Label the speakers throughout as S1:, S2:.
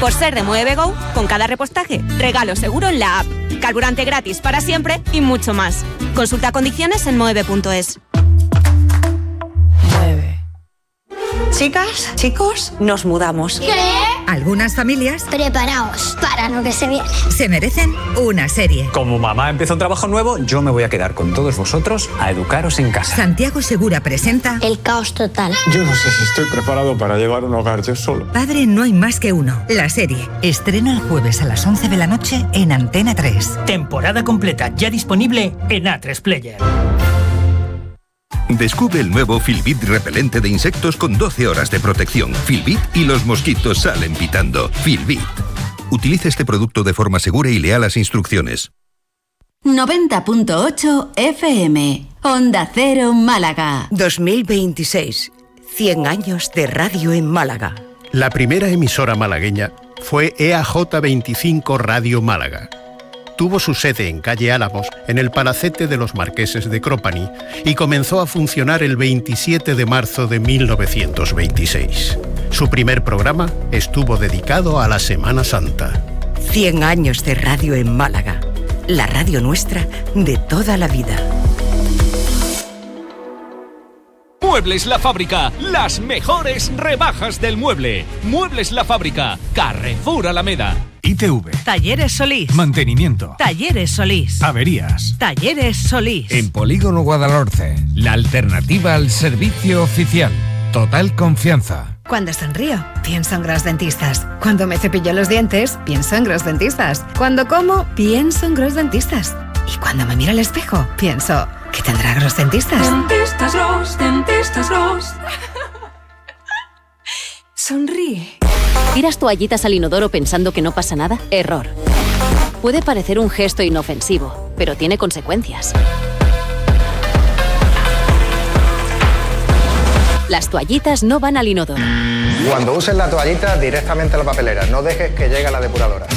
S1: Por ser de Mueve Go, con cada repostaje, regalo seguro en la app, carburante gratis para siempre y mucho más. Consulta condiciones en moeve.es.
S2: Chicas, chicos, nos mudamos.
S3: ¿Qué?
S4: Algunas familias,
S3: preparaos para lo que se viene,
S4: se merecen una serie.
S5: Como mamá empieza un trabajo nuevo, yo me voy a quedar con todos vosotros a educaros en casa.
S4: Santiago Segura presenta
S3: El caos total.
S6: Yo no sé si estoy preparado para llevar un hogar yo solo.
S4: Padre no hay más que uno, la serie. Estreno el jueves a las 11 de la noche en Antena 3.
S7: Temporada completa ya disponible en A3 Player.
S8: Descubre el nuevo Filbit repelente de insectos con 12 horas de protección. Filbit y los mosquitos salen pitando. Filbit. Utilice este producto de forma segura y lea las instrucciones.
S9: 90.8 FM. Onda Cero Málaga.
S10: 2026. 100 años de radio en Málaga.
S11: La primera emisora malagueña fue EAJ 25 Radio Málaga. Tuvo su sede en calle Álamos, en el Palacete de los Marqueses de Cropani, y comenzó a funcionar el 27 de marzo de 1926. Su primer programa estuvo dedicado a la Semana Santa.
S10: 100 años de radio en Málaga. La radio nuestra de toda la vida.
S12: Muebles La Fábrica, las mejores rebajas del mueble. Muebles La Fábrica, Carrefour Alameda.
S13: ITV.
S14: Talleres Solís.
S13: Mantenimiento.
S14: Talleres Solís.
S13: Averías.
S14: Talleres Solís.
S13: En Polígono Guadalhorce, la alternativa al servicio oficial. Total confianza.
S15: Cuando sonrío, pienso en Gros Dentistas. Cuando me cepillo los dientes, pienso en Gros Dentistas. Cuando como, pienso en Gros Dentistas. Y cuando me miro al espejo, pienso, ¿qué tendrá Gros Dentistas?
S16: Dentistas Gros, Dentistas Gros. Sonríe.
S17: ¿Tiras toallitas al inodoro pensando que no pasa nada? Error. Puede parecer un gesto inofensivo, pero tiene consecuencias. Las toallitas no van al inodoro.
S18: Cuando uses la toallita, directamente a la papelera. No dejes que llegue a la depuradora.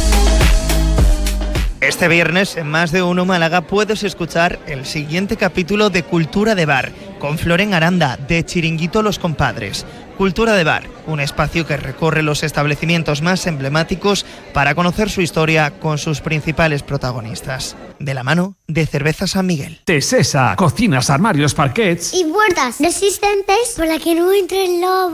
S19: Este viernes, en Más de Uno Málaga, puedes escuchar el siguiente capítulo de Cultura de Bar, con Floren Aranda, de Chiringuito Los Compadres. Cultura de Bar, un espacio que recorre los establecimientos más emblemáticos para conocer su historia con sus principales protagonistas. De la mano de Cerveza San Miguel.
S13: Tesesa, cocinas, armarios, parquets
S3: y puertas resistentes por la que no entre el lobo.